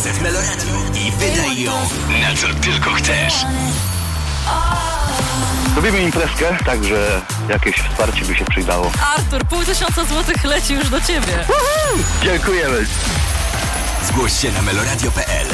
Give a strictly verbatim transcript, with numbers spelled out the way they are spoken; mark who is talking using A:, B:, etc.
A: imprezę w Meloradiu i wydaj ją na co tylko chcesz.
B: Robimy imprezkę, także jakieś wsparcie by się przydało.
C: Artur, pół tysiąca złotych leci już do ciebie.
B: Dziękujemy.
A: Zgłoś się na meloradio kropka p l.